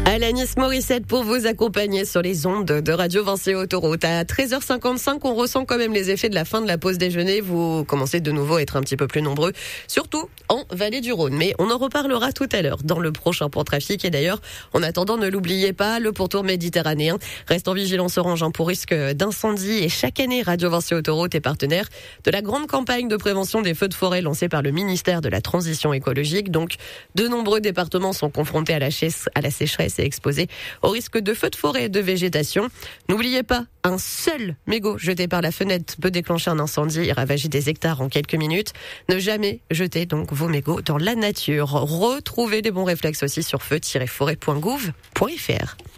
Alanis Morissette pour vous accompagner sur les ondes de Radio Vinci Autoroute. À 13h55, on ressent quand même les effets de la fin de la pause déjeuner. Vous commencez de nouveau à être un petit peu plus nombreux, surtout en Vallée du Rhône. Mais on en reparlera tout à l'heure dans le prochain point trafic. Et d'ailleurs, en attendant, ne l'oubliez pas, le pourtour méditerranéen reste en vigilance orange pour risque d'incendie. Et chaque année, Radio Vinci Autoroute est partenaire de la grande campagne de prévention des feux de forêt lancée par le ministère de la Transition écologique. Donc, de nombreux départements sont confrontés à la sécheresse et exposés au risque de feux de forêt et de végétation. N'oubliez pas, un seul mégot jeté par la fenêtre peut déclencher un incendie et ravager des hectares en quelques minutes. Ne jamais jeter donc vos mégots dans la nature. Retrouvez des bons réflexes aussi sur feu-forêt.gouv.fr.